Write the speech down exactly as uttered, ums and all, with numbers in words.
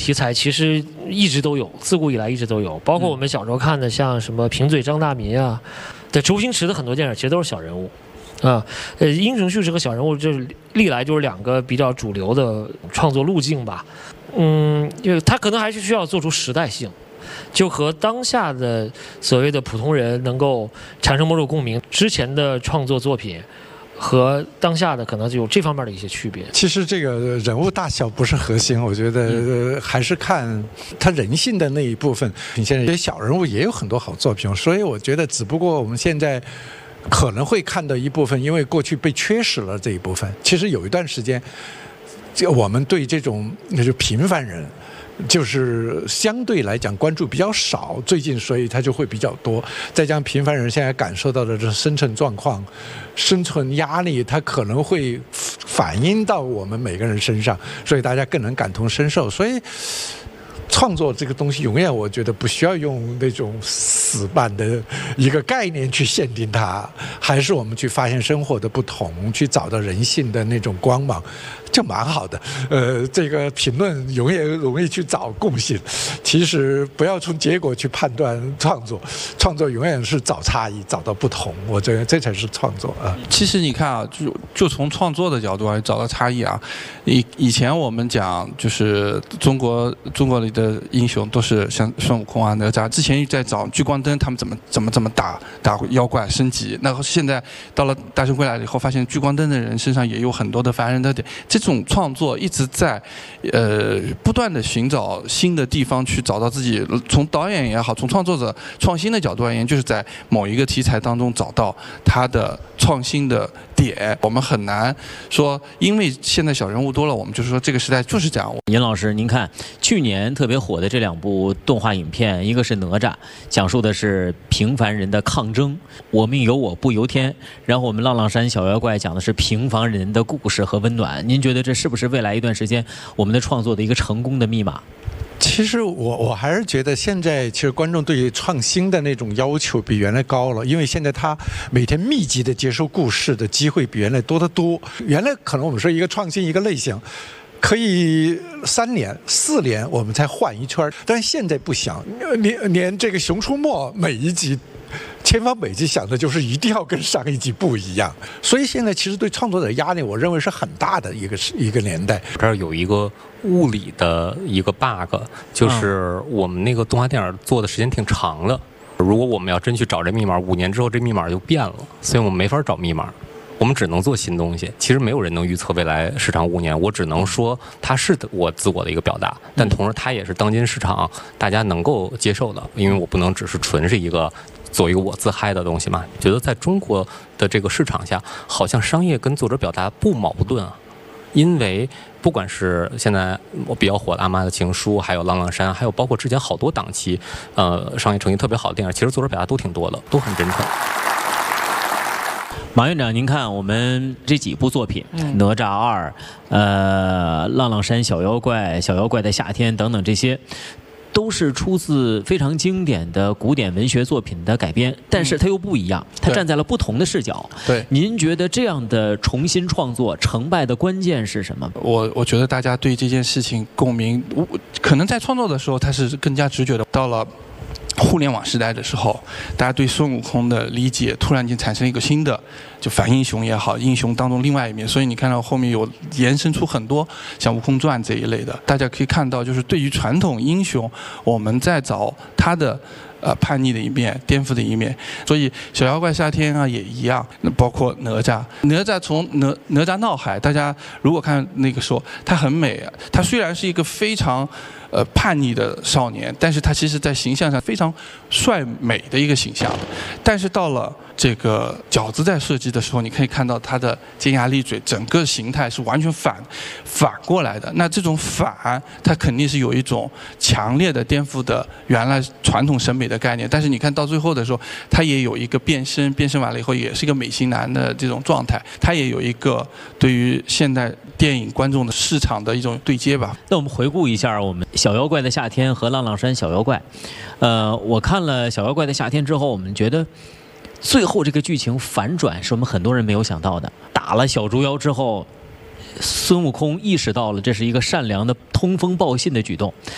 题材其实一直都有，自古以来一直都有，包括我们小时候看的像什么贫嘴张大民啊，对，周星驰的很多电影其实都是小人物。啊，呃，英雄叙事和小人物就是历来就是两个比较主流的创作路径吧。嗯，因为它可能还是需要做出时代性，就和当下的所谓的普通人能够产生某种共鸣。之前的创作作品和当下的可能就有这方面的一些区别。 其实这个人物大小不是核心，我觉得、呃、还是看他人性的那一部分。现在这些小人物也有很多好作品，所以我觉得只不过我们现在可能会看到一部分，因为过去被缺失了这一部分。其实有一段时间，就我们对这种就是平凡人，就是相对来讲关注比较少，最近所以它就会比较多。再加上平凡人现在感受到的这生存状况、生存压力，它可能会反映到我们每个人身上，所以大家更能感同身受。所以创作这个东西，永远我觉得不需要用那种死板的一个概念去限定它，还是我们去发现生活的不同，去找到人性的那种光芒，就蛮好的。呃，这个评论永远容易去找共性，其实不要从结果去判断创作，创作永远是找差异，找到不同，我觉得这才是创作啊。 其实你看啊，就就从创作的角度来找到差异啊。以以前我们讲就是中国中国里的英雄都是像孙悟空啊、哪吒，之前在找聚光灯他们怎么怎么怎么打打妖怪升级，那现在到了大圣归来以后，发现聚光灯的人身上也有很多的凡人的点。这种创作一直在呃不断的寻找新的地方去找到自己，从导演也好，从创作者创新的角度而言，就是在某一个题材当中找到他的创新的点。我们很难说，因为现在小人物多了，我们就是说这个时代就是这样。 尹老师，您看去年特别火的这两部动画影片，一个是哪吒，讲述的是平凡人的抗争，我命由我不由天；然后我们浪浪山小妖怪讲的是平凡人的故事和温暖。您觉得这是不是未来一段时间我们的创作的一个成功的密码？ 其实我我还是觉得现在其实观众对于创新的那种要求比原来高了，因为现在他每天密集的接受故事的机会比原来多得多。原来可能我们说一个创新一个类型可以三年四年我们才换一圈，但是现在不想，连连这个《熊出没》每一集千方百计想的就是一定要跟上一集不一样，所以现在其实对创作者压力，我认为是很大的一个一个年代。 这儿有一个物理的一个 bug， 就是我们那个动画电影做的时间挺长的，如果我们要真去找这密码，五年之后这密码就变了，所以我们没法找密码。我们只能做新东西，其实没有人能预测未来市场五年，我只能说它是我自我的一个表达，但同时它也是当今市场大家能够接受的，因为我不能只是纯是一个做一个我自嗨的东西嘛。觉得在中国的这个市场下，好像商业跟作者表达不矛盾啊，因为不管是现在我比较火的《阿妈的情书》，还有《浪浪山》，还有包括之前好多档期，呃，商业诚意特别好的电影，其实作者表达都挺多的，都很真诚。 马院长，您看我们这几部作品，《哪吒二》、呃，《浪浪山小妖怪》、《小妖怪的夏天》等等，这些都是出自非常经典的古典文学作品的改编，但是它又不一样，它站在了不同的视角。 对， 您觉得这样的重新创作成败的关键是什么？ 我我觉得大家对这件事情共鸣，可能在创作的时候它是更加直觉的，到了互联网时代的时候，大家对孙悟空的理解突然间产生一个新的，就反英雄也好，英雄当中另外一面。所以你看到后面有延伸出很多像《悟空传》这一类的，大家可以看到，就是对于传统英雄，我们在找他的呃叛逆的一面、颠覆的一面。所以小妖怪夏天啊也一样，包括哪吒，哪吒从哪哪吒闹海，大家如果看那个时候，他很美啊，他虽然是一个非常呃叛逆的少年，但是他其实在形象上非常帅美的一个形象。但是到了这个饺子在设计的时候，你可以看到他的尖牙利嘴，整个形态是完全反反过来的。那这种反，它肯定是有一种强烈的颠覆的原来传统审美的概念。但是你看到最后的时候，他也有一个变身，变身完了以后也是一个美型男的这种状态，他也有一个对于现代电影观众的市场的一种对接吧。 那我们回顾一下我们《小妖怪的夏天》和《浪浪山小妖怪》，呃，我看了《小妖怪的夏天》之后，我们觉得最后这个剧情反转是我们很多人没有想到的。打了小猪妖之后，孙悟空意识到了这是一个善良的通风报信的举动，